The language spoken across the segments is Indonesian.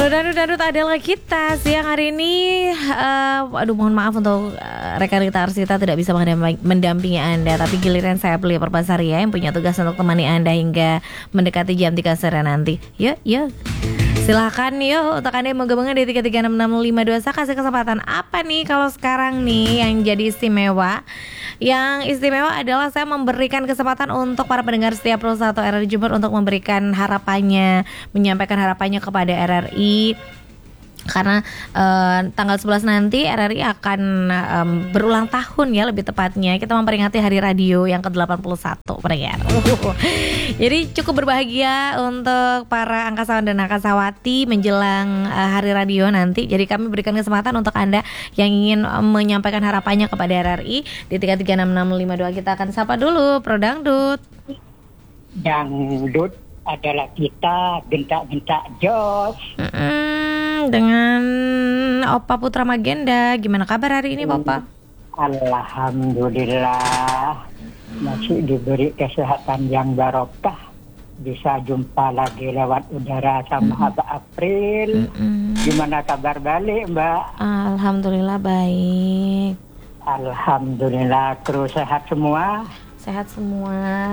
Pro Dangdut adalah kita siang hari ini. Mohon maaf untuk rekan kita Arsita tidak bisa mendampingi Anda, tapi giliran saya Belia Perbasaria yang punya tugas untuk temani Anda hingga mendekati jam 3 sore nanti. Yuk. Silahkan yuk untuk Anda yang mau gabungan di 3366522. Saya kasih kesempatan apa nih kalau sekarang nih yang jadi istimewa. Yang istimewa adalah saya memberikan kesempatan untuk para pendengar setiap Pro 1 RRI Jember untuk memberikan harapannya, menyampaikan harapannya kepada RRI. Karena tanggal 11 nanti RRI akan berulang tahun ya, lebih tepatnya kita memperingati Hari Radio yang ke-81 pendengar. Jadi cukup berbahagia untuk para angkasawan dan angkasawati menjelang Hari Radio nanti. Jadi kami berikan kesempatan untuk Anda yang ingin menyampaikan harapannya kepada RRI di 3366522. Kita akan sapa dulu Pro Dangdut. Dangdut adalah kita, gentak-gentak jos. Dengan Opa Putra Magenda. Gimana kabar hari ini Bapak? Alhamdulillah, masih diberi kesehatan yang barokah. Bisa jumpa lagi lewat udara sama Abah April. Gimana kabar balik Mbak? Alhamdulillah baik. Alhamdulillah, kru sehat semua? Sehat semua.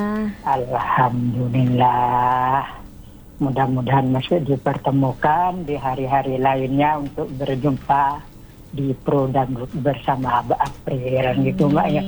Alhamdulillah. Mudah-mudahan masih dipertemukan di hari-hari lainnya untuk berjumpa di Pro Dangdut bersama Abah April gitu Mbak ya.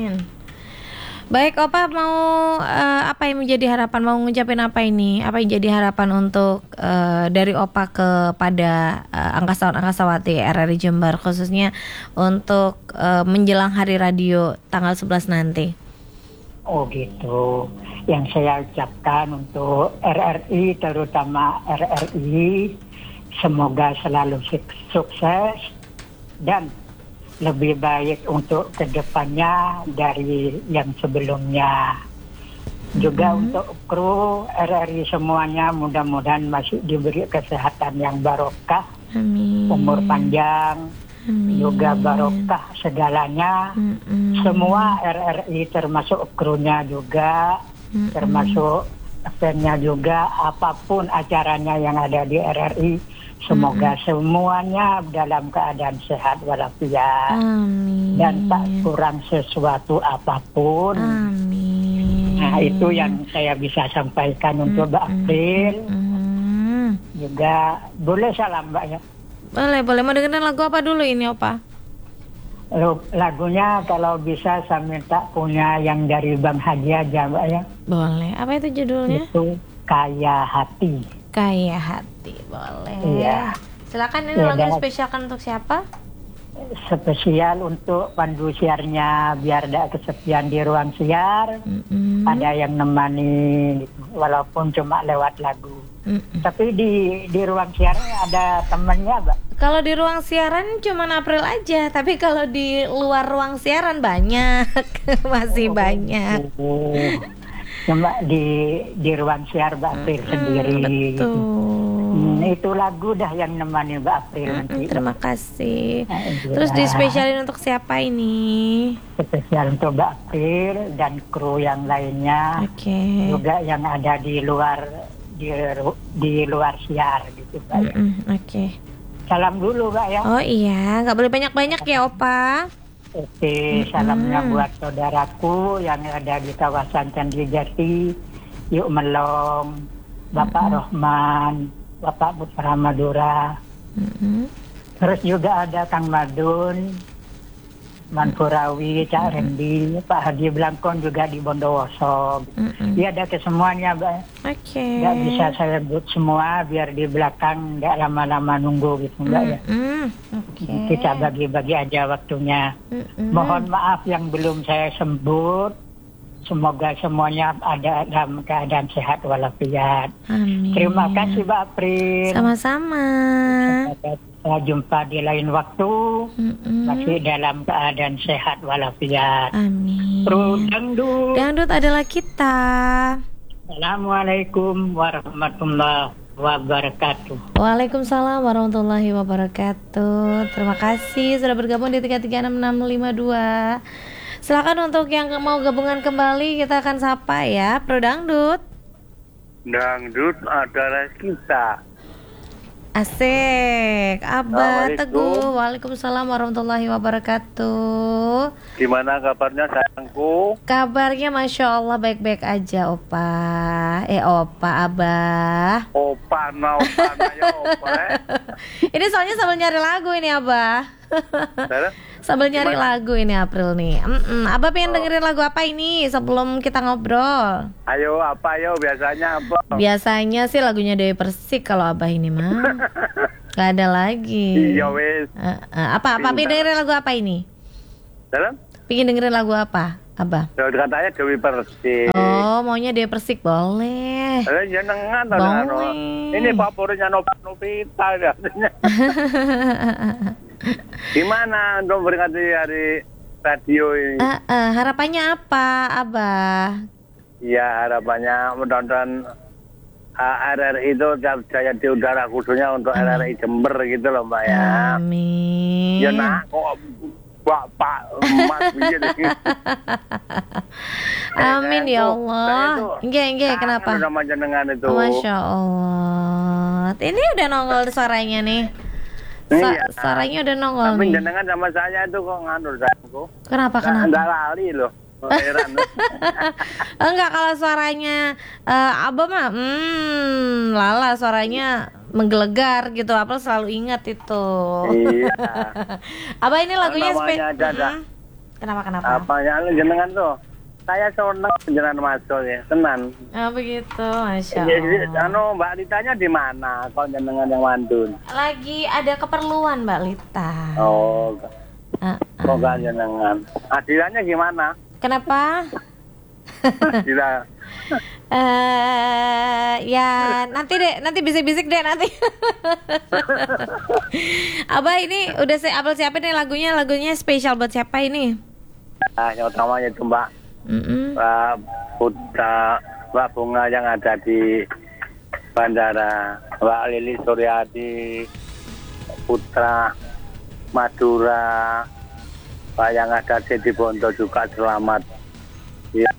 Baik Opa, mau apa yang menjadi harapan? Mau ngucapin apa ini? Apa yang jadi harapan untuk dari Opa kepada angkasawan-angkasawati RRI Jember, khususnya untuk menjelang Hari Radio tanggal 11 nanti? Oh gitu. Yang saya ucapkan untuk RRI, terutama RRI, semoga selalu sukses dan lebih baik untuk kedepannya dari yang sebelumnya. Juga untuk kru RRI semuanya, mudah-mudahan masih diberi kesehatan yang barokah, umur panjang, juga barokah segalanya. Semua RRI termasuk krunya juga, termasuk fan-nya juga, apapun acaranya yang ada di RRI, semoga semuanya dalam keadaan sehat walafiat dan tak kurang sesuatu apapun. Nah itu yang saya bisa sampaikan untuk Mbak April. Juga boleh salam Mbak ya? Boleh. Mau dengerin lagu apa dulu ini Opa? Lagunya kalau bisa saya minta punya yang dari Bang Haji aja Mbak ya. Boleh. Apa itu judulnya? Itu Kaya Hati. Kaya Hati, boleh. Iya. Silakan, ini lagu spesialkan untuk siapa? Spesial untuk pandu siarnya biar tidak kesepian di ruang siar. Ada yang nemani walaupun cuma lewat lagu. Tapi di ruang siarnya ada temannya Mbak. Kalau di ruang siaran cuma April aja, tapi kalau di luar ruang siaran banyak. Masih banyak. Cuma di ruang siar Mbak April sendiri. Betul. Itu lagu dah yang nemani Mbak April nanti. Terima kasih. Terus dispesialin untuk siapa ini? Spesial untuk Mbak April dan kru yang lainnya. Juga yang ada di luar siar gitu Mbak. Salam dulu Mbak ya. Oh iya, nggak boleh banyak-banyak ya Opa. Oke, salamnya buat saudaraku yang ada di kawasan Candijati, Yuk Melong, Bapak Rohman, Bapak Putra Madura. Terus juga ada Kang Madun, Manpurawi, Cak Rendi, Pak Hadi Blangkon juga di Bondowoso. Iya ada ke semuanya Mbak. Nggak bisa saya sebut semua biar di belakang nggak lama-lama nunggu gitu Mbak ya. Kita bagi-bagi aja waktunya. Mohon maaf yang belum saya sebut. Semoga semuanya ada dalam keadaan sehat walafiat. Terima kasih Mbak April. Sama-sama. Kita jumpa di lain waktu. Masih dalam keadaan sehat walafiat. Pro Dangdut. Dangdut adalah kita. Assalamualaikum warahmatullahi wabarakatuh. Waalaikumsalam warahmatullahi wabarakatuh. Terima kasih sudah bergabung di 3366522. Silakan untuk yang mau gabungan kembali, kita akan sapa ya, Pro Dangdut. Dangdut adalah kita. Asik. Abah Teguh. Waalaikumsalam warahmatullahi wabarakatuh. Gimana kabarnya sayangku? Kabarnya Masya Allah baik-baik aja Opa. Opa, Abah. Opa ya Opa. Ini soalnya sambil nyari lagu ini Abah. Sambil nyari lagu ini April nih. Abah pengen dengerin lagu apa ini sebelum kita ngobrol? Ayo apa biasanya apa? Biasanya sih lagunya Dewi Persik kalau Abah ini mah. Gak ada lagi. Iya wes. Apa pengen dengerin lagu apa ini? Dalam? Pengen dengerin lagu apa Abah? Katanya Dewi Persik. Oh maunya Dewi Persik boleh. Jenengan boleh. Ini favoritnya Novita katanya. Gimana untuk memperingati hari radio ini? Harapannya apa, Abah? Ya harapannya mudah-mudahan RRI itu jaya di udara khususnya untuk RRI Jember gitu loh Mbak ya. Amin. Ya nak kok Bapak Mas begini. Amin ya Allah. Enggak kenapa? Sama jenengan itu. Masya Allah. Ini udah nongol suaranya nih. Suaranya udah nongol tapi nih. jenengan sama saya itu kok nganur sayangku. Kenapa? Enggak lali loh. Heran. Enggak kalau suaranya Abah mah lala suaranya menggelegar gitu. Abah selalu ingat itu. Iya. Abah ini lagunya Kenapa? Apanya jenengan tuh? Saya seneng jenengan masuk ya, tenan. Begitu, Masya Allah. Mbak Litanya di mana? Kalau jenengan yang mandun. Lagi ada keperluan Mbak Lita. Oh. Kok gak jenengan? Adilannya gimana? Kenapa? Adilan. Ya nanti bisik-bisik deh nanti. Abah ini udah Abel siapin nih lagunya spesial buat siapa ini? Yang utamanya itu Mbak Mbak Bunga yang ada di bandara, Mbak Lili Suryadi, Putra Madura, Mbak yang ada di Bondo juga selamat. Ya.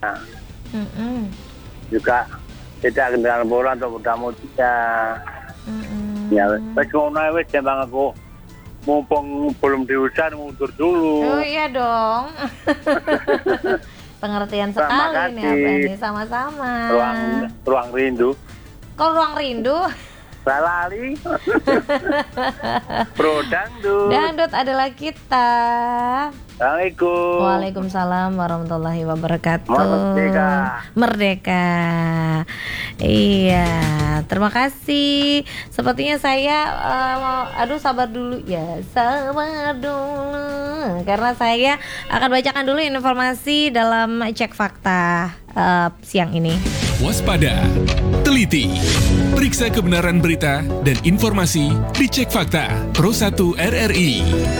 Juga tidak kendaraan bola untuk muda-muda. Ya, wes ngono wes jembang aku. Mumpung belum diusir mundur dulu. Oh iya dong. Pengertian sekali nih Abah ini sama-sama. Ruang rindu. Kalau ruang rindu Lali. Pro Dangdut adalah kita. Assalamualaikum. Waalaikumsalam warahmatullahi wabarakatuh. Merdeka. Iya, terima kasih. Sepertinya saya sabar dulu ya. Sabar dulu. Karena saya akan bacakan dulu informasi dalam cek fakta siang ini. Waspada, teliti, periksa kebenaran berita dan informasi di Cek Fakta Pro 1 RRI.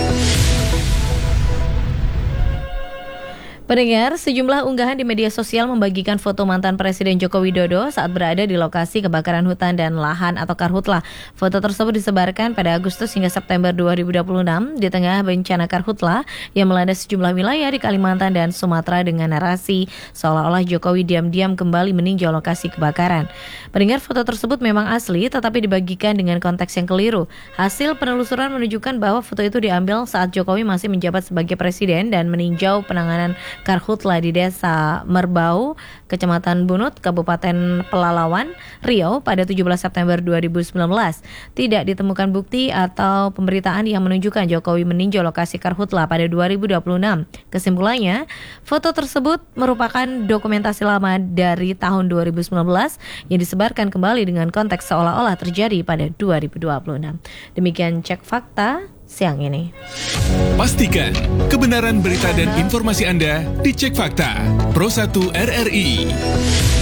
Pendengar, sejumlah unggahan di media sosial membagikan foto mantan Presiden Joko Widodo saat berada di lokasi kebakaran hutan dan lahan atau karhutlah. Foto tersebut disebarkan pada Agustus hingga September 2026 di tengah bencana karhutlah yang melanda sejumlah wilayah di Kalimantan dan Sumatera dengan narasi seolah-olah Jokowi diam-diam kembali meninjau lokasi kebakaran. Pendengar, foto tersebut memang asli tetapi dibagikan dengan konteks yang keliru. Hasil penelusuran menunjukkan bahwa foto itu diambil saat Jokowi masih menjabat sebagai presiden dan meninjau penanganan karhutlah di Desa Merbau, Kecamatan Bunut, Kabupaten Pelalawan, Riau pada 17 September 2019. Tidak ditemukan bukti atau pemberitaan yang menunjukkan Jokowi meninjau lokasi karhutlah pada 2026. Kesimpulannya, foto tersebut merupakan dokumentasi lama dari tahun 2019 yang disebarkan kembali dengan konteks seolah-olah terjadi pada 2026. Demikian cek fakta siang ini. Pastikan kebenaran berita dan informasi Anda di Cek Fakta Pro 1 RRI.